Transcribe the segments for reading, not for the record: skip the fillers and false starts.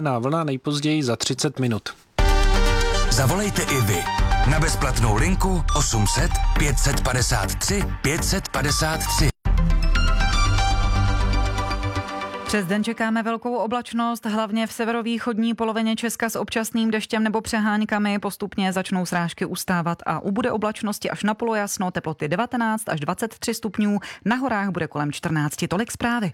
Na vlna nejpozději za 30 minut. Zavolejte i vy na bezplatnou linku 800 553 553. Přes den čekáme velkou oblačnost, hlavně v severovýchodní polovině Česka s občasným deštěm nebo přeháňkami. Postupně začnou srážky ustávat a ubude oblačnosti až na polojasno, teploty 19 až 23 stupňů, na horách bude kolem 14. Tolik zprávy.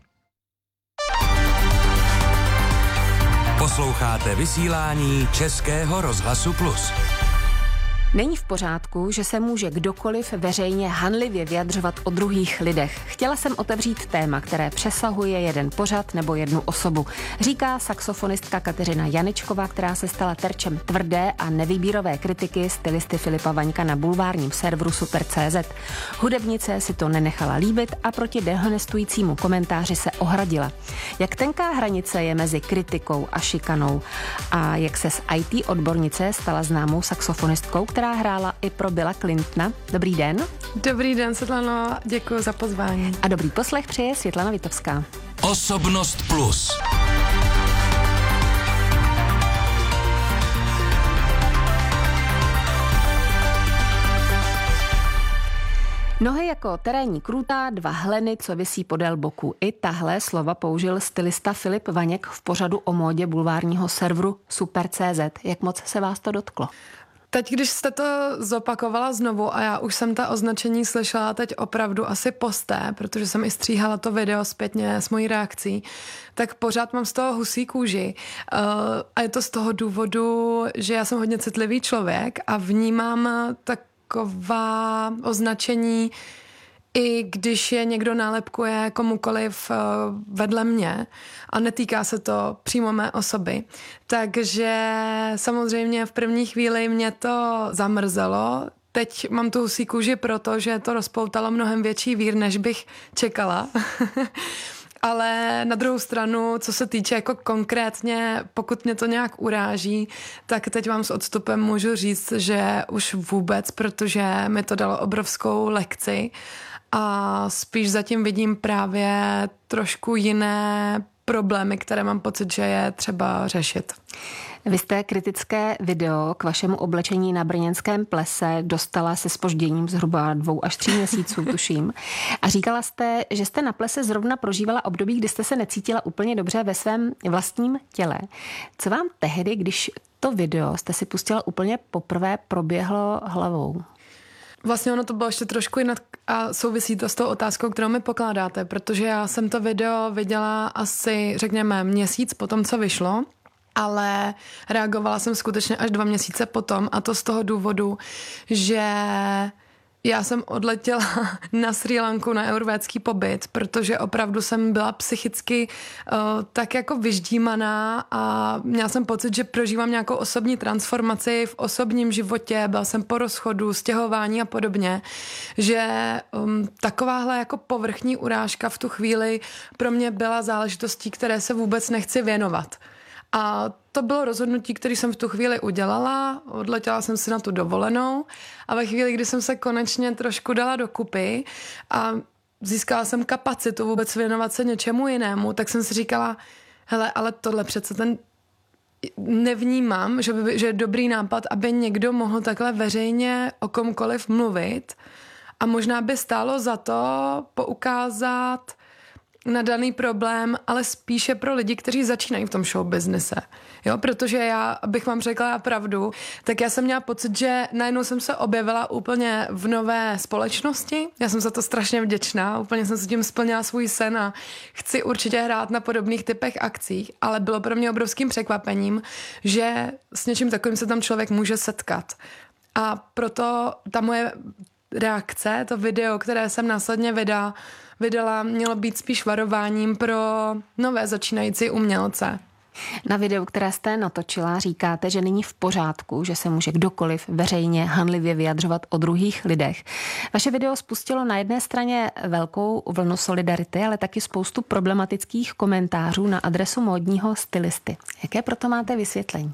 Posloucháte vysílání Českého rozhlasu Plus. Není v pořádku, že se může kdokoliv veřejně hanlivě vyjadřovat o druhých lidech. Chtěla jsem otevřít téma, které přesahuje jeden pořad nebo jednu osobu, říká saxofonistka Kateřina Janičková, která se stala terčem tvrdé a nevýbírové kritiky stylisty Filipa Vaňka na bulvárním serveru Super.cz. Hudebnice si to nenechala líbit a proti dehonestujícímu komentáři se ohradila. Jak tenká hranice je mezi kritikou a šikanou a jak se z IT odbornice stala známou saxofonistkou, která hrála i pro Billa Clintona. Dobrý den. Dobrý den, Světlano, děkuji za pozvání. A dobrý poslech přeje Světlana Vitovská. Osobnost Plus. Nohy jako terénní krůta, 2 hleny, co visí podél boku. I tahle slova použil stylista Filip Vaněk v pořadu o módě bulvárního serveru Super.cz. Jak moc se vás to dotklo? Teď, když jste to zopakovala znovu a já už jsem ta označení slyšela teď opravdu asi posté, protože jsem i stříhala to video zpětně s mojí reakcí, tak pořád mám z toho husí kůži. A je to z toho důvodu, že já jsem hodně citlivý člověk a vnímám taková označení, i když je někdo nálepkuje komukoliv vedle mě a netýká se to přímo mé osoby. Takže samozřejmě v první chvíli mě to zamrzelo. Teď mám tu husí kůži, protože to rozpoutalo mnohem větší vír, než bych čekala. Ale na druhou stranu, co se týče jako konkrétně, pokud mě to nějak uráží, tak teď vám s odstupem můžu říct, že už vůbec, protože mi to dalo obrovskou lekci a spíš zatím vidím právě trošku jiné problémy, které mám pocit, že je třeba řešit. Vy jste kritické video k vašemu oblečení na brněnském plese dostala se zpožděním zhruba 2 až 3 měsíců, tuším. A říkala jste, že jste na plese zrovna prožívala období, kdy jste se necítila úplně dobře ve svém vlastním těle. Co vám tehdy, když to video jste si pustila úplně poprvé, proběhlo hlavou? Vlastně ono to bylo ještě trošku jinak a souvisí to s tou otázkou, kterou mi pokládáte, protože já jsem to video viděla asi, řekněme, měsíc po tom, co vyšlo, ale reagovala jsem skutečně až 2 měsíce potom a to z toho důvodu, že já jsem odletěla na Srí Lanku na eurvédský pobyt, protože opravdu jsem byla psychicky tak jako vyždímaná a měla jsem pocit, že prožívám nějakou osobní transformaci v osobním životě, byla jsem po rozchodu, stěhování a podobně, že takováhle jako povrchní urážka v tu chvíli pro mě byla záležitostí, které se vůbec nechci věnovat. A to bylo rozhodnutí, které jsem v tu chvíli udělala, odletěla jsem si na tu dovolenou a ve chvíli, kdy jsem se konečně trošku dala dokupy a získala jsem kapacitu vůbec věnovat se něčemu jinému, tak jsem si říkala, hele, ale tohle přece nevnímám, že je dobrý nápad, aby někdo mohl takhle veřejně o komkoliv mluvit a možná by stálo za to poukázat na daný problém, ale spíše pro lidi, kteří začínají v tom showbiznise. Jo, protože já, abych vám řekla pravdu, tak já jsem měla pocit, že najednou jsem se objevila úplně v nové společnosti. Já jsem za to strašně vděčná, úplně jsem si tím splnila svůj sen a chci určitě hrát na podobných typech akcích, ale bylo pro mě obrovským překvapením, že s něčím takovým se tam člověk může setkat. A proto ta moje reakce, to video, které jsem následně vydala, mělo být spíš varováním pro nové začínající umělce. Na videu, které jste natočila, říkáte, že není v pořádku, že se může kdokoliv veřejně hanlivě vyjadřovat o druhých lidech. Vaše video spustilo na jedné straně velkou vlnu solidarity, ale taky spoustu problematických komentářů na adresu módního stylisty. Jaké proto máte vysvětlení?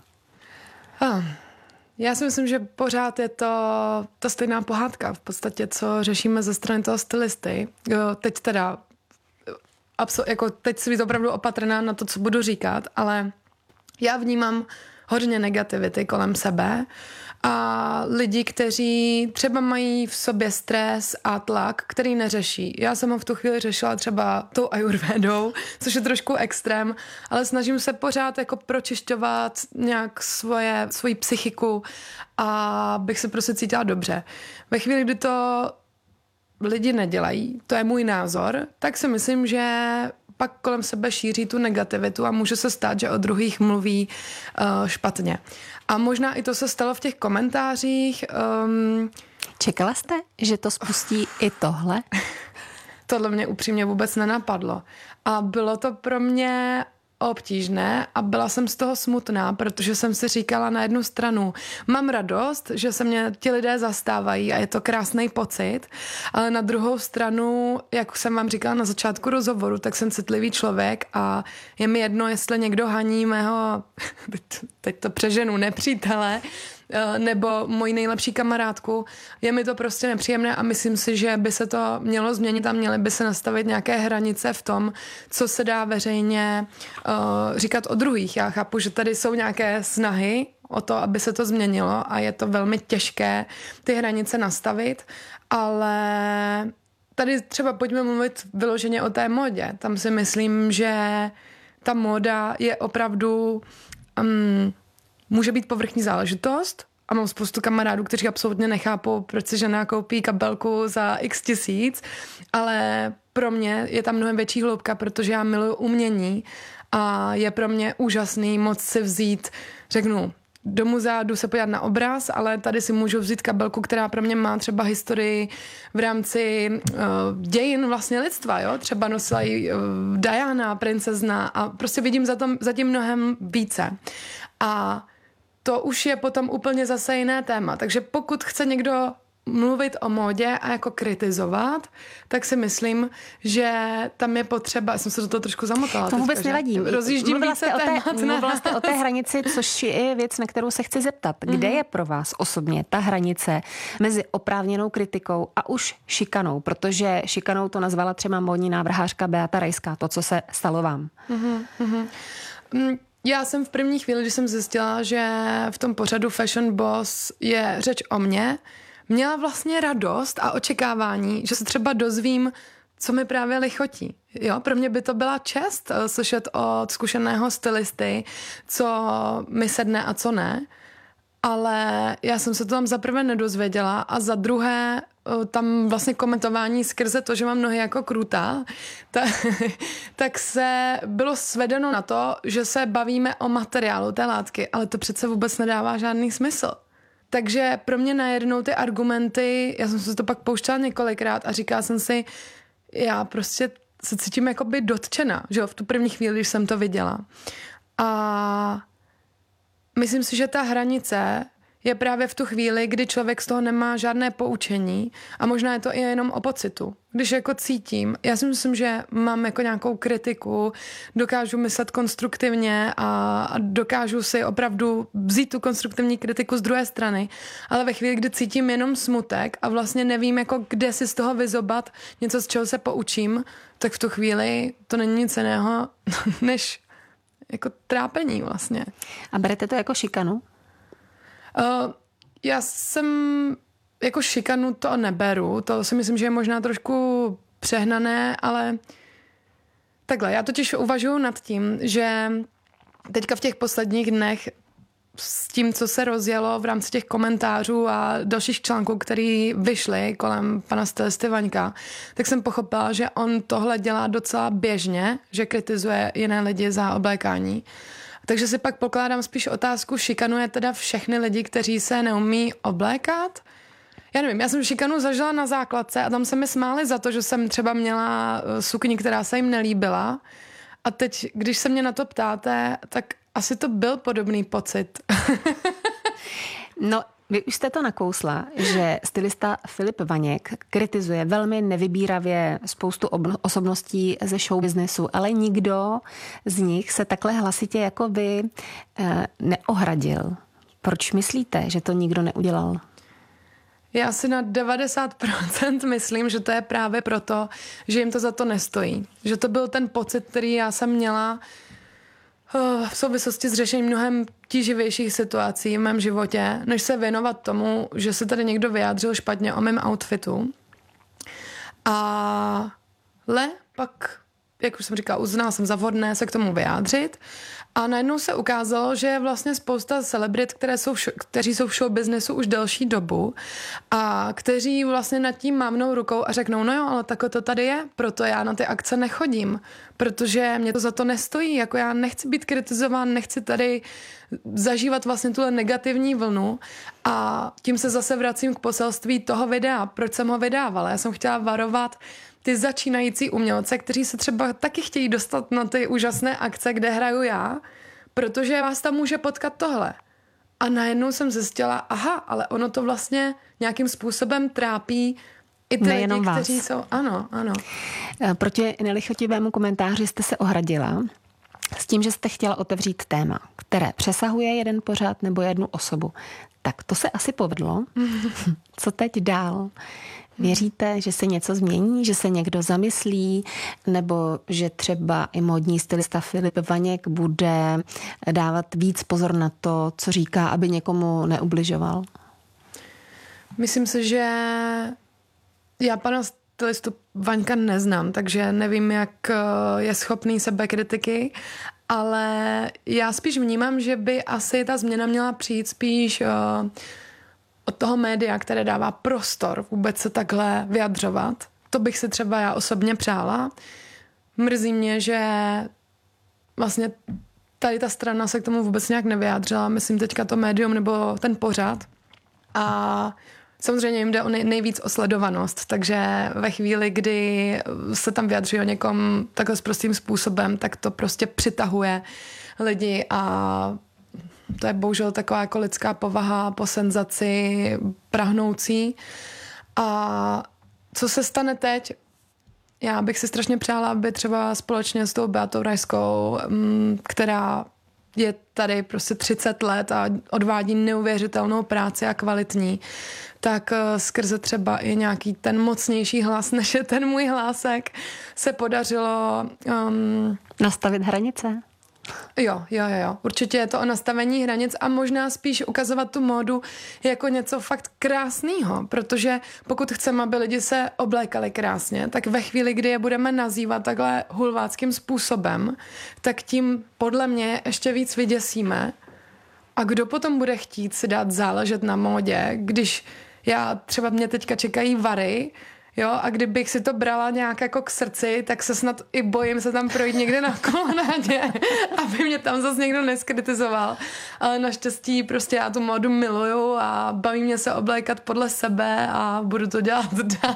Já si myslím, že pořád je to ta stejná pohádka v podstatě, co řešíme ze strany toho stylisty. Teď teď si být opravdu opatrná na to, co budu říkat, ale Já vnímám hodně negativity kolem sebe a lidi, kteří třeba mají v sobě stres a tlak, který neřeší. Já jsem ho v tu chvíli řešila třeba tou ajurvédou, což je trošku extrém, ale snažím se pořád jako pročišťovat nějak svoji psychiku a bych se prostě cítila dobře. Ve chvíli, kdy to lidi nedělají, to je můj názor, tak si myslím, že pak kolem sebe šíří tu negativitu a může se stát, že o druhých mluví špatně. A možná i to se stalo v těch komentářích. Čekala jste, že to spustí i tohle? Tohle mě upřímně vůbec nenapadlo. A bylo to pro mě obtížné a byla jsem z toho smutná, protože jsem si říkala na jednu stranu, mám radost, že se mě ti lidé zastávají a je to krásný pocit, ale na druhou stranu, jak jsem vám říkala na začátku rozhovoru, tak jsem citlivý člověk a je mi jedno, jestli někdo haní mého, teď to přeženu, nepřítele, nebo moji nejlepší kamarádku. Je mi to prostě nepříjemné a myslím si, že by se to mělo změnit a měly by se nastavit nějaké hranice v tom, co se dá veřejně říkat o druhých. Já chápu, že tady jsou nějaké snahy o to, aby se to změnilo a je to velmi těžké ty hranice nastavit, ale tady třeba pojďme mluvit vyloženě o té módě. Tam si myslím, že ta móda je opravdu může být povrchní záležitost a mám spoustu kamarádů, kteří absolutně nechápou, proč si žena koupí kabelku za x tisíc, ale pro mě je tam mnohem větší hloubka, protože já miluji umění a je pro mě úžasný moc si vzít, řeknu, do muzea jdu se podívat na obraz, ale tady si můžu vzít kabelku, která pro mě má třeba historii v rámci dějin vlastně lidstva, jo? Třeba nosila ji Diana, princezna a prostě vidím zatím mnohem více. A to už je potom úplně zase jiné téma. Takže pokud chce někdo mluvit o módě a jako kritizovat, tak si myslím, že tam je potřeba, já jsem se do toho trošku zamotala. To vůbec nevadí. Rozjíždím více témat. Mluvila jste o té hranici, což je věc, na kterou se chci zeptat. Kde je pro vás osobně ta hranice mezi oprávněnou kritikou a už šikanou? Protože šikanou to nazvala třeba módní návrhářka Beata Rajská, to, co se stalo vám. Já jsem v první chvíli, když jsem zjistila, že v tom pořadu Fashion Boss je řeč o mně, měla vlastně radost a očekávání, že se třeba dozvím, co mi právě lichotí. Jo, pro mě by to byla čest slyšet od zkušeného stylisty, co mi sedne a co ne. Ale já jsem se to tam za prvé nedozvěděla a za druhé tam vlastně komentování skrze to, že mám nohy jako krutá, tak se bylo svedeno na to, že se bavíme o materiálu té látky, ale to přece vůbec nedává žádný smysl. Takže pro mě najednou ty argumenty, já jsem se to pak pouštěla několikrát a říkala jsem si, já prostě se cítím jakoby dotčena, že jo, v tu první chvíli, když jsem to viděla. A myslím si, že ta hranice je právě v tu chvíli, kdy člověk z toho nemá žádné poučení a možná je to i jenom o pocitu. Když jako cítím, já si myslím, že mám jako nějakou kritiku, dokážu myslet konstruktivně a dokážu si opravdu vzít tu konstruktivní kritiku z druhé strany, ale ve chvíli, kdy cítím jenom smutek a vlastně nevím, jako kde si z toho vyzobat něco, z čeho se poučím, tak v tu chvíli to není nic jiného, než jako trápení vlastně. A berete to jako šikanu? Já jsem jako šikanu to neberu, to si myslím, že je možná trošku přehnané, ale takhle, já totiž uvažuji nad tím, že teďka v těch posledních dnech s tím, co se rozjelo v rámci těch komentářů a dalších článků, které vyšly kolem pana stylisty Vaňka, tak jsem pochopila, že on tohle dělá docela běžně, že kritizuje jiné lidi za oblékání. Takže si pak pokládám spíš otázku, šikanuje teda všechny lidi, kteří se neumí oblékat? Já nevím, já jsem šikanu zažila na základce a tam se mi smáli za to, že jsem třeba měla sukni, která se jim nelíbila. A teď, když se mě na to ptáte, tak asi to byl podobný pocit. No, vy už jste to nakousla, že stylista Filip Vaněk kritizuje velmi nevybíravě spoustu osobností ze showbiznesu, ale nikdo z nich se takhle hlasitě jako vy neohradil. Proč myslíte, že to nikdo neudělal? Já si na 90% myslím, že to je právě proto, že jim to za to nestojí. Že to byl ten pocit, který já jsem měla v souvislosti s řešením mnohem tíživějších situací v mém životě, než se věnovat tomu, že se tady někdo vyjádřil špatně o mém outfitu. Ale pak, jak už jsem říkala, uznala jsem za vhodné se k tomu vyjádřit a najednou se ukázalo, že je vlastně spousta celebrit, kteří jsou v show businessu už delší dobu a kteří vlastně nad tím mávnou rukou a řeknou, no jo, ale takhle to tady je, proto já na ty akce nechodím, protože mě to za to nestojí, jako já nechci být kritizován, nechci tady zažívat vlastně tuhle negativní vlnu a tím se zase vracím k poselství toho videa, proč jsem ho vydávala. Já jsem chtěla varovat ty začínající umělce, kteří se třeba taky chtějí dostat na ty úžasné akce, kde hraju já, protože vás tam může potkat tohle. A najednou jsem zjistila, aha, ale ono to vlastně nějakým způsobem trápí i ty lidi, kteří jsou... Ano. Proti nelichotivému komentáři jste se ohradila s tím, že jste chtěla otevřít téma, které přesahuje jeden pořad nebo jednu osobu. Tak to se asi povedlo. Co teď dál? Věříte, že se něco změní, že se někdo zamyslí, nebo že třeba i módní stylista Filip Vaněk bude dávat víc pozor na to, co říká, aby někomu neubližoval? Myslím si, že já pana stylistu Vaňka neznám, takže nevím, jak je schopný sebekritiky, ale já spíš vnímám, že by asi ta změna měla přijít spíš od toho média, které dává prostor vůbec se takhle vyjadřovat. To bych si třeba já osobně přála. Mrzí mě, že vlastně tady ta strana se k tomu vůbec nějak nevyjádřila. Myslím teďka to médium nebo ten pořad. A samozřejmě jim jde o nejvíc o sledovanost, takže ve chvíli, kdy se tam vyjadří o někom takhle s prostým způsobem, tak to prostě přitahuje lidi a to je bohužel taková jako lidská povaha po senzaci prahnoucí. A co se stane teď? Já bych si strašně přála, aby třeba společně s tou Beatou Rajskou, která je tady prostě 30 let a odvádí neuvěřitelnou práci a kvalitní, tak skrze třeba i nějaký ten mocnější hlas, než je ten můj hlásek, se podařilo... nastavit hranice? Jo. Určitě je to o nastavení hranic a možná spíš ukazovat tu módu jako něco fakt krásného, protože pokud chceme, aby lidi se oblékali krásně, tak ve chvíli, kdy je budeme nazývat takhle hulváckým způsobem, tak tím podle mě ještě víc vyděsíme. A kdo potom bude chtít si dát záležet na módě, když třeba mě teďka čekají vary, jo, a kdybych si to brala nějak jako k srdci, tak se snad i bojím se tam projít někde na kolonádě, aby mě tam zase někdo neskritizoval. Ale naštěstí prostě já tu módu miluju a baví mě se oblékat podle sebe a budu to dělat dál.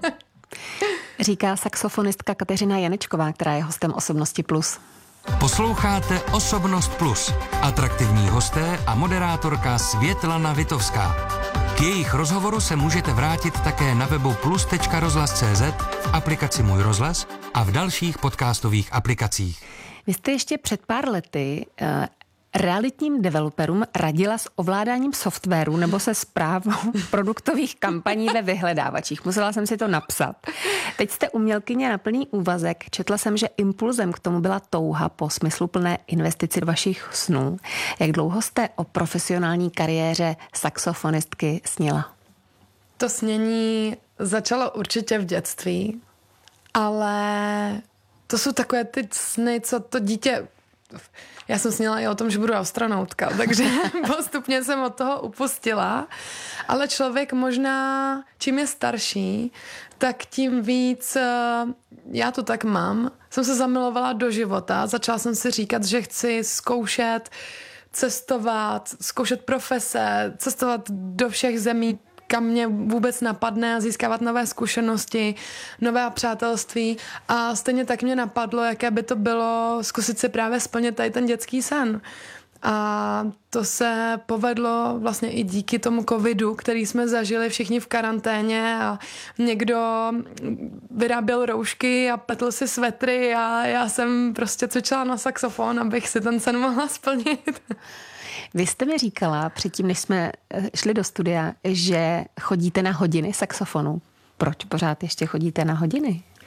Říká saxofonistka Kateřina Janečková, která je hostem Osobnosti Plus. Posloucháte Osobnost Plus. Atraktivní hosté a moderátorka Světlana Vitovská. K jejich rozhovoru se můžete vrátit také na webu plus.rozhlas.cz, v aplikaci Můj rozhlas a v dalších podcastových aplikacích. Vy jste ještě před pár lety realitním developerům radila s ovládáním softwaru nebo se správou produktových kampaní ve vyhledávačích. Musela jsem si to napsat. Teď jste umělkyně na plný úvazek. Četla jsem, že impulzem k tomu byla touha po smysluplné investici do vašich snů. Jak dlouho jste o profesionální kariéře saxofonistky snila? To snění začalo určitě v dětství, ale to jsou takové ty sny, co to dítě... Já jsem sněla i o tom, že budu astronautka, takže postupně jsem od toho upustila. Ale člověk možná, čím je starší, tak tím víc, já to tak mám, jsem se zamilovala do života. Začala jsem si říkat, že chci zkoušet cestovat, zkoušet profese, cestovat do všech zemí, kam mě vůbec napadne a získávat nové zkušenosti, nové přátelství a stejně tak mě napadlo, jaké by to bylo zkusit si právě splnit tady ten dětský sen. A to se povedlo vlastně i díky tomu covidu, který jsme zažili všichni v karanténě a někdo vyráběl roušky a pletl si svetry a já jsem prostě cvičila na saxofon, abych si ten sen mohla splnit. Vy jste mi říkala předtím, než jsme šli do studia, že chodíte na hodiny saxofonu. Proč pořád ještě chodíte na hodiny?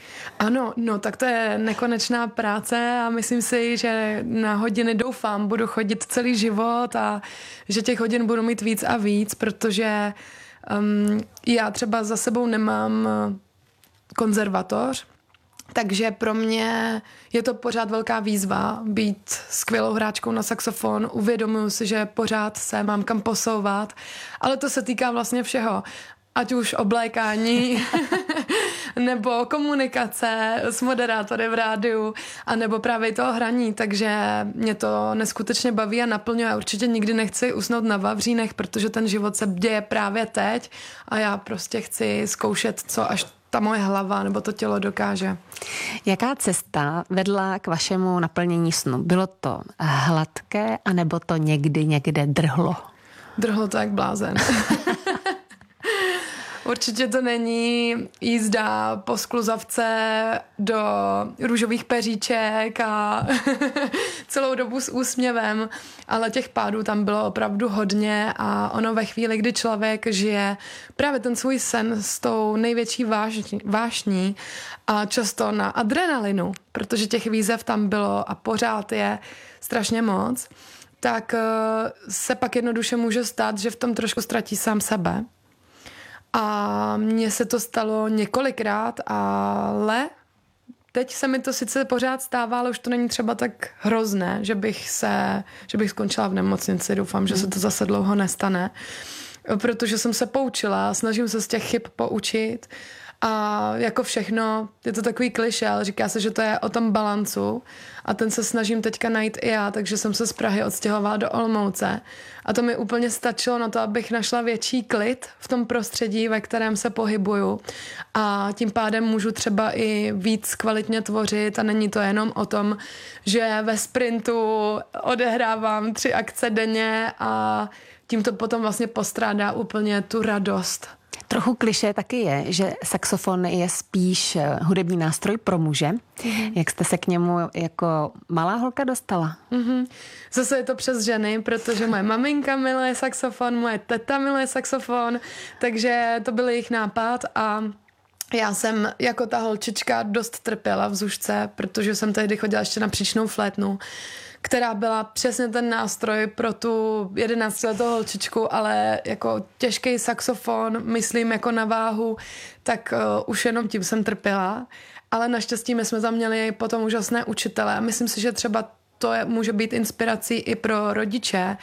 Ano, no tak to je nekonečná práce a myslím si, že na hodiny doufám, budu chodit celý život a že těch hodin budu mít víc a víc, protože já třeba za sebou nemám konzervatoř, takže pro mě je to pořád velká výzva být skvělou hráčkou na saxofon. Uvědomuji si, že pořád se mám kam posouvat, ale to se týká vlastně všeho. Ať už oblékání, nebo komunikace s moderátory v rádiu, a nebo právě toho hraní, takže mě to neskutečně baví a naplňuje. Určitě nikdy nechci usnout na vavřínech, protože ten život se děje právě teď a já prostě chci zkoušet, co až ta moje hlava nebo to tělo dokáže. Jaká cesta vedla k vašemu naplnění snu? Bylo to hladké, anebo to někde drhlo? Drhlo to jak blázen. Určitě to není jízda po skluzavce do růžových peříček a celou dobu s úsměvem, ale těch pádů tam bylo opravdu hodně a ono ve chvíli, kdy člověk žije právě ten svůj sen s tou největší vášní a často na adrenalinu, protože těch výzev tam bylo a pořád je strašně moc, tak se pak jednoduše může stát, že v tom trošku ztratí sám sebe. A mně se to stalo několikrát, ale teď se mi to sice pořád stává, ale už to není třeba tak hrozné, že bych skončila v nemocnici. Doufám, že se to zase dlouho nestane, protože jsem se poučila, snažím se z těch chyb poučit a jako všechno, je to takový klišé, ale říká se, že to je o tom balancu a ten se snažím teďka najít i já, takže jsem se z Prahy odstěhovala do Olomouce a to mi úplně stačilo na to, abych našla větší klid v tom prostředí, ve kterém se pohybuju a tím pádem můžu třeba i víc kvalitně tvořit a není to jenom o tom, že ve sprintu odehrávám 3 akce denně a tím to potom vlastně postrádá úplně tu radost. Trochu klišé taky je, že saxofon je spíš hudební nástroj pro muže. Jak jste se k němu jako malá holka dostala? Zase je to přes ženy, protože moje maminka miluje saxofon, moje teta miluje saxofon, takže to byl jejich nápad a já jsem jako ta holčička dost trpěla v zušce, protože jsem tehdy chodila ještě na příčnou flétnu, která byla přesně ten nástroj pro tu 11letou holčičku, ale jako těžký saxofon, myslím jako na váhu, tak už jenom tím jsem trpěla. Ale naštěstí my jsme tam měli potom úžasné učitele a myslím si, že třeba to může být inspirací i pro rodiče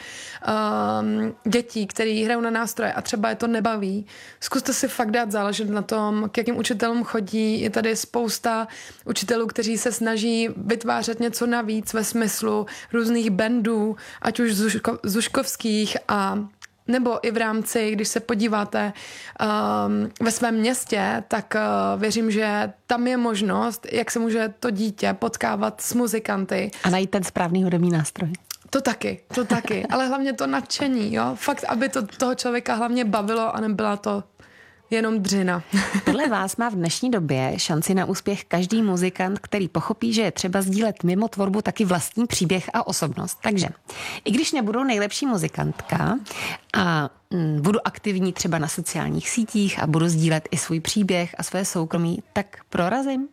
dětí, který hrajou na nástroje a třeba je to nebaví. Zkuste si fakt dát záležet na tom, k jakým učitelům chodí. Je tady spousta učitelů, kteří se snaží vytvářet něco navíc ve smyslu různých bandů, ať už zuškovských a nebo i v rámci, když se podíváte ve svém městě, tak věřím, že tam je možnost, jak se může to dítě potkávat s muzikanty. A najít ten správný hudební nástroj. To taky, ale hlavně to nadšení, jo? Fakt, aby to toho člověka hlavně bavilo a nebyla to jenom dřina. Podle vás má v dnešní době šanci na úspěch každý muzikant, který pochopí, že je třeba sdílet mimo tvorbu taky vlastní příběh a osobnost. Takže i když nebudu nejlepší muzikantka a budu aktivní třeba na sociálních sítích a budu sdílet i svůj příběh a své soukromí, tak prorazím?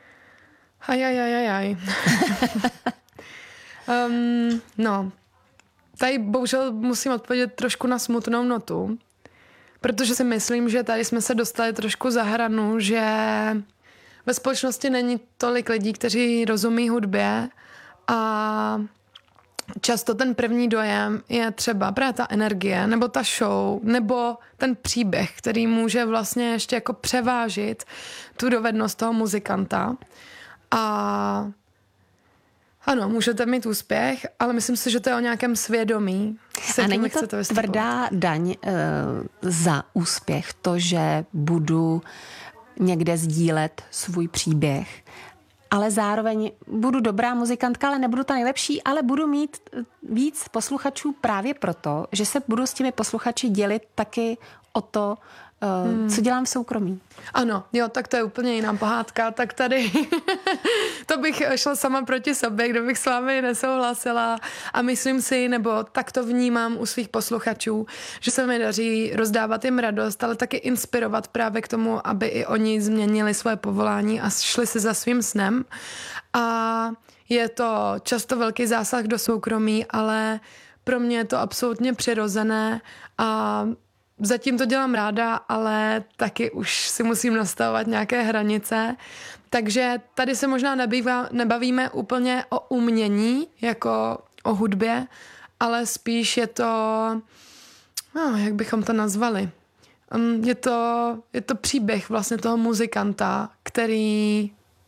No, tady bohužel musím odpovědět trošku na smutnou notu, protože si myslím, že tady jsme se dostali trošku za hranu, že ve společnosti není tolik lidí, kteří rozumí hudbě a často ten první dojem je třeba právě ta energie, nebo ta show, nebo ten příběh, který může vlastně ještě jako převážit tu dovednost toho muzikanta. A ano, můžete mít úspěch, ale myslím si, že to je o nějakém svědomí. A není to tvrdá daň za úspěch, to, že budu někde sdílet svůj příběh ale zároveň budu dobrá muzikantka, ale nebudu ta nejlepší, ale budu mít víc posluchačů právě proto, že se budu s těmi posluchači dělit taky o to, co dělám v soukromí. Ano, jo, tak to je úplně jiná pohádka, tak tady to bych šla sama proti sobě, kdo bych s vámi nesouhlasila a myslím si, nebo tak to vnímám u svých posluchačů, že se mi daří rozdávat jim radost, ale taky inspirovat právě k tomu, aby i oni změnili svoje povolání a šli si za svým snem. A je to často velký zásah do soukromí, ale pro mě je to absolutně přirozené a zatím to dělám ráda, ale taky už si musím nastavovat nějaké hranice. Takže tady se možná nebavíme úplně o umění, jako o hudbě, ale spíš je to, jak bychom to nazvali? Je to příběh vlastně toho muzikanta, který...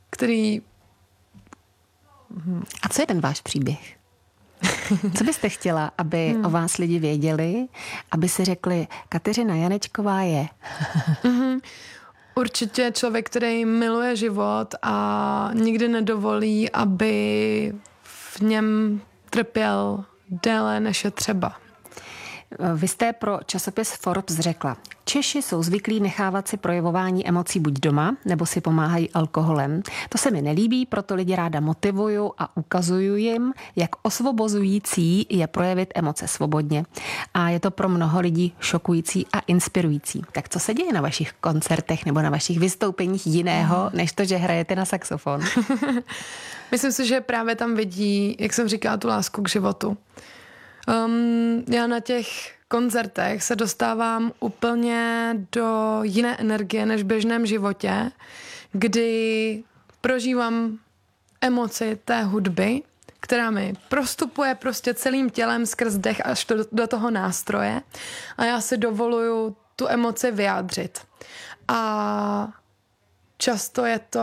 A co je ten váš příběh? Co byste chtěla, aby o vás lidi věděli, aby si řekli, Kateřina Janečková je? Určitě člověk, který miluje život a nikdy nedovolí, aby v něm trpěl déle, než je třeba. Vy jste pro časopis Forbes řekla, Češi jsou zvyklí nechávat si projevování emocí buď doma, nebo si pomáhají alkoholem. To se mi nelíbí, proto lidi ráda motivuju a ukazuju jim, jak osvobozující je projevit emoce svobodně. A je to pro mnoho lidí šokující a inspirující. Tak co se děje na vašich koncertech nebo na vašich vystoupeních jiného, než to, že hrajete na saxofon? Myslím si, že právě tam vidí, jak jsem říkala, tu lásku k životu. Já na těch koncertech se dostávám úplně do jiné energie než v běžném životě, kdy prožívám emoci té hudby, která mi prostupuje prostě celým tělem skrz dech až do toho nástroje a já si dovoluju tu emoci vyjádřit. A často je to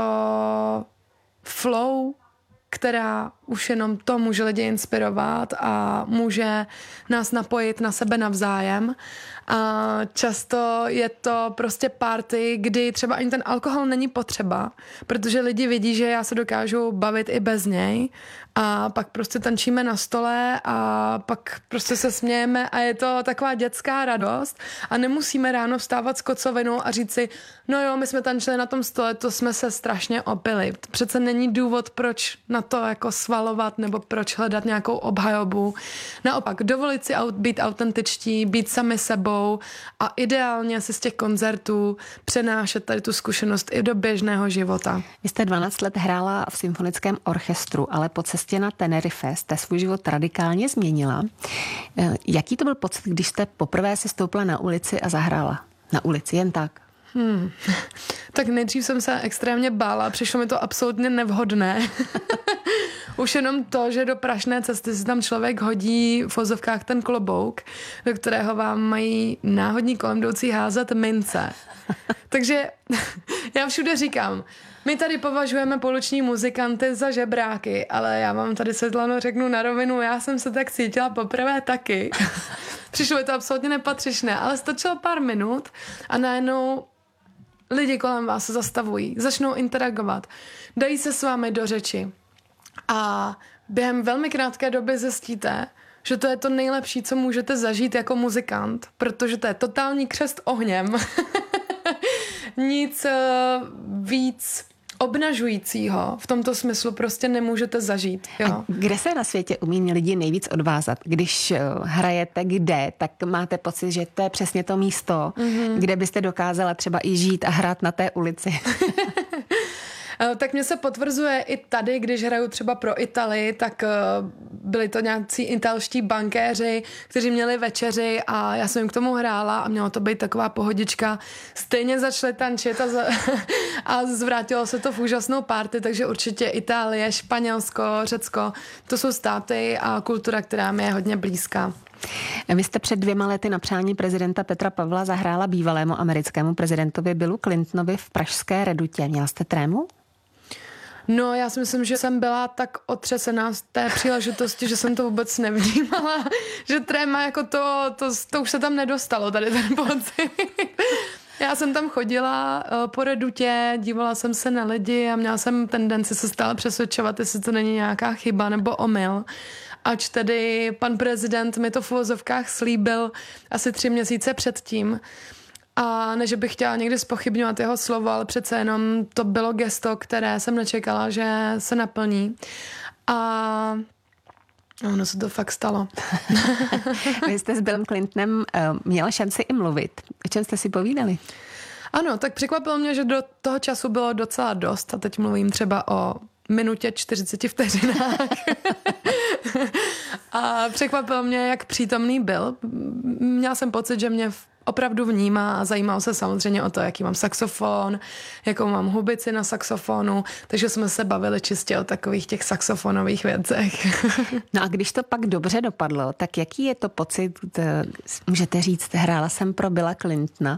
flow, která už jenom to může lidi inspirovat a může nás napojit na sebe navzájem. A často je to prostě party, kdy třeba ani ten alkohol není potřeba, protože lidi vidí, že já se dokážu bavit i bez něj a pak prostě tančíme na stole a pak prostě se smějeme a je to taková dětská radost a nemusíme ráno vstávat s kocovinou a říct si, no jo, my jsme tančili na tom stole, to jsme se strašně opili. Přece není důvod, proč na to jako svalovat nebo proč hledat nějakou obhajobu. Naopak, dovolit si být autentičtí, být sami sebou a ideálně si z těch koncertů přenášet tady tu zkušenost i do běžného života. Vy jste 12 let hrála v symfonickém orchestru, ale po cestě na Tenerife jste svůj život radikálně změnila. Jaký to byl pocit, když jste poprvé si stoupla na ulici a zahrála? Na ulici, jen tak? Tak nejdřív jsem se extrémně bála, přišlo mi to absolutně nevhodné. Už jenom to, že do prašné cesty si tam člověk hodí v vozovkách ten klobouk, do kterého vám mají náhodní kolem jdoucí házet mince. Takže já všude říkám, my tady považujeme pouliční muzikanty za žebráky, ale já vám tady, Světlano, řeknu na rovinu, já jsem se tak cítila poprvé taky. Přišlo mi to absolutně nepatřičné, ale stačilo pár minut a najednou lidi kolem vás se zastavují, začnou interagovat, dají se s vámi do řeči a během velmi krátké doby zjistíte, že to je to nejlepší, co můžete zažít jako muzikant, protože to je totální křest ohněm. Nic víc obnažujícího v tomto smyslu prostě nemůžete zažít. Jo. A kde se na světě umí lidi nejvíc odvázat? Když hrajete kde, tak máte pocit, že to je přesně to místo, kde byste dokázala třeba i žít a hrát na té ulici. Tak mě se potvrzuje i tady, když hraju třeba pro Italii, tak byli to nějací italští bankéři, kteří měli večeři a já jsem jim k tomu hrála a mělo to být taková pohodička. Stejně začali tančit a zvrátilo se to v úžasnou party, takže určitě Itálie, Španělsko, Řecko, to jsou státy a kultura, která mi je hodně blízká. Vy jste před 2 lety na přání prezidenta Petra Pavla zahrála bývalému americkému prezidentovi Billu Clintonovi v pražské Redutě. Měla jste trému? No, já si myslím, že jsem byla tak otřesená z té příležitosti, že jsem to vůbec nevnímala, že tréma jako to už se tam nedostalo, tady ten pocit. Já jsem tam chodila po Redutě, dívala jsem se na lidi a měla jsem tendenci se stále přesvědčovat, jestli to není nějaká chyba nebo omyl. Ač tedy pan prezident mi to v uvozovkách slíbil asi 3 měsíce předtím. A ne, že bych chtěla někdy zpochybňovat jeho slovo, ale přece jenom to bylo gesto, které jsem nečekala, že se naplní. A ono se to fakt stalo. Vy jste s Billem Clintonem měla šanci i mluvit. O čem jste si povídali? Ano, tak překvapilo mě, že do toho času bylo docela dost a teď mluvím třeba o minutě 40 vteřinách. A překvapilo mě, jak přítomný byl. Měla jsem pocit, že mě opravdu vnímá a zajímal se samozřejmě o to, jaký mám saxofon, jakou mám hubici na saxofonu, takže jsme se bavili čistě o takových těch saxofonových věcech. No a když to pak dobře dopadlo, tak jaký je to pocit, můžete říct, hrála jsem pro Billa Clintona?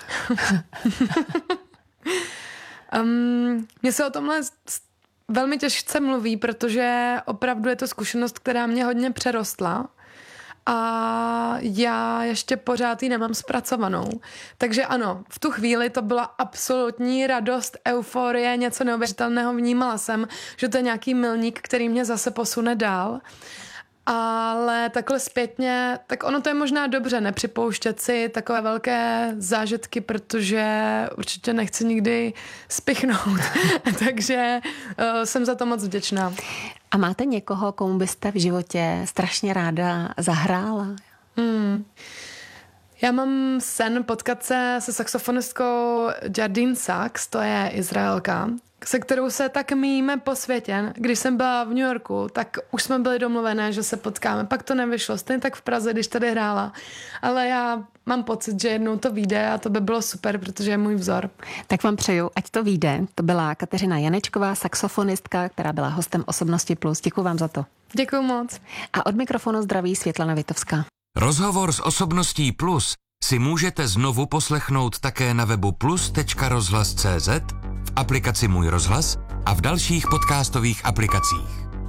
Mně se o tomhle velmi těžce mluví, protože opravdu je to zkušenost, která mě hodně přerostla. A já ještě pořád ji nemám zpracovanou. Takže ano, v tu chvíli to byla absolutní radost, euforie, něco neuvěřitelného. Vnímala jsem, že to je nějaký milník, který mě zase posune dál. Ale takhle zpětně, tak ono to je možná dobře, nepřipouštět si takové velké zážitky, protože určitě nechci nikdy spichnout. Takže jsem za to moc vděčná. A máte někoho, komu byste v životě strašně ráda zahrála? Já mám sen potkat se saxofonistkou Jardine Sachs, to je Izraelka, se kterou se tak míjíme po světě. Když jsem byla v New Yorku, tak už jsme byli domluvené, že se potkáme. Pak to nevyšlo, stejně tak v Praze, když tady hrála. Ale já mám pocit, že jednou to vyjde a to by bylo super, protože je můj vzor. Tak vám přeju, ať to vyjde. To byla Kateřina Janečková, saxofonistka, která byla hostem Osobnosti Plus. Děkuju vám za to. Děkuju moc. A od mikrofonu zdraví Světlana Vitovská. Rozhovor s Osobností Plus si můžete znovu poslechnout také na webu plus.rozhlas.cz, v aplikaci Můj rozhlas a v dalších podcastových aplikacích.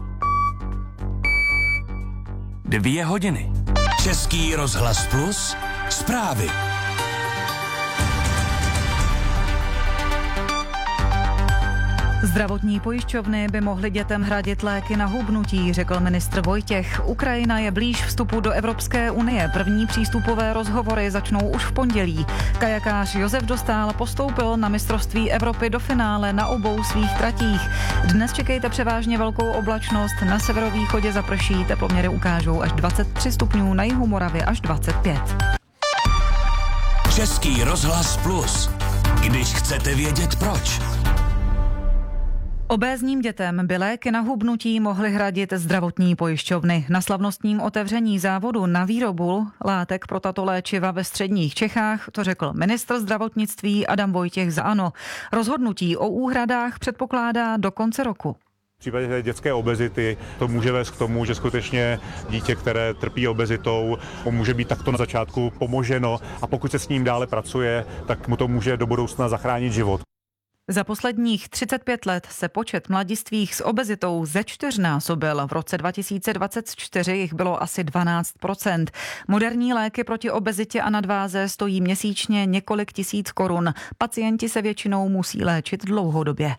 2 hodiny. Český rozhlas Plus. Zprávy. Zdravotní pojišťovny by mohly dětem hradit léky na hubnutí, řekl ministr Vojtěch. Ukrajina je blíž vstupu do Evropské unie. První přístupové rozhovory začnou už v pondělí. Kajakář Josef Dostál postoupil na mistrovství Evropy do finále na obou svých tratích. Dnes čekejte převážně velkou oblačnost. Na severovýchodě zaprší, teploměry ukážou až 23 stupňů, na jihu Moravy až 25. Český rozhlas Plus. Když chcete vědět proč. Obézním dětem by léky na hubnutí mohly hradit zdravotní pojišťovny. Na slavnostním otevření závodu na výrobu látek pro tato léčiva ve středních Čechách to řekl ministr zdravotnictví Adam Vojtěch za ANO. Rozhodnutí o úhradách předpokládá do konce roku. V případě dětské obezity to může vést k tomu, že skutečně dítě, které trpí obezitou, může být takto na začátku pomoženo a pokud se s ním dále pracuje, tak mu to může do budoucna zachránit život. Za posledních 35 let se počet mladistvých s obezitou zečtyřnásobil. V roce 2024 jich bylo asi 12%. Moderní léky proti obezitě a nadváze stojí měsíčně několik tisíc korun. Pacienti se většinou musí léčit dlouhodobě.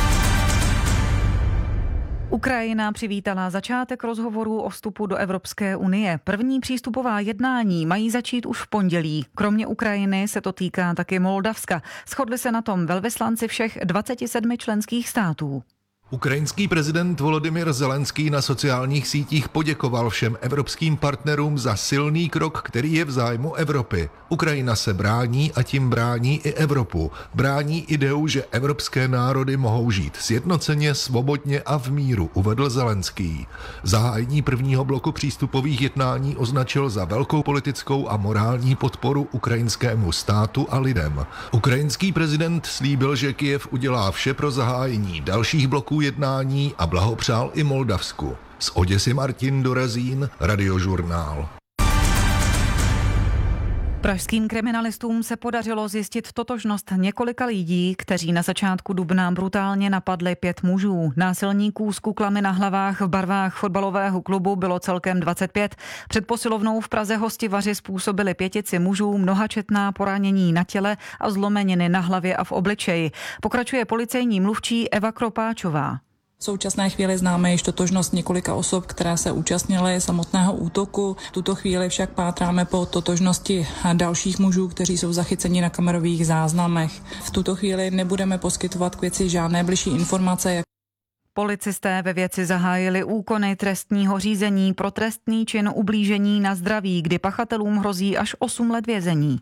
Ukrajina přivítala začátek rozhovorů o vstupu do Evropské unie. První přístupová jednání mají začít už v pondělí. Kromě Ukrajiny se to týká taky Moldavska. Shodli se na tom velvyslanci všech 27 členských států. Ukrajinský prezident Volodymyr Zelenský na sociálních sítích poděkoval všem evropským partnerům za silný krok, který je v zájmu Evropy. Ukrajina se brání a tím brání i Evropu. Brání ideu, že evropské národy mohou žít sjednoceně, svobodně a v míru, uvedl Zelenský. Zahájení prvního bloku přístupových jednání označil za velkou politickou a morální podporu ukrajinskému státu a lidem. Ukrajinský prezident slíbil, že Kyjev udělá vše pro zahájení dalších bloků jednání a blahopřál i Moldavsku. Z Oděsy Martin Dorazín, Radiožurnál. Pražským kriminalistům se podařilo zjistit totožnost několika lidí, kteří na začátku dubna brutálně napadli 5 mužů. Násilníků s kuklami na hlavách v barvách fotbalového klubu bylo celkem 25. Před posilovnou v Praze Hostivaři způsobili 5 mužů mnohačetná poranění na těle a zlomeniny na hlavě a v obličeji. Pokračuje policejní mluvčí Eva Kropáčová. V současné chvíli známe již totožnost několika osob, které se účastnily samotného útoku. V tuto chvíli však pátráme po totožnosti dalších mužů, kteří jsou zachyceni na kamerových záznamech. V tuto chvíli nebudeme poskytovat k věci žádné bližší informace. Policisté ve věci zahájili úkony trestního řízení pro trestný čin ublížení na zdraví, kdy pachatelům hrozí až 8 let vězení.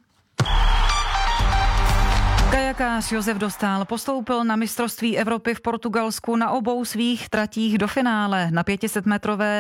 Kajakář Josef Dostál postoupil na mistrovství Evropy v Portugalsku na obou svých tratích do finále. Na 500 metrové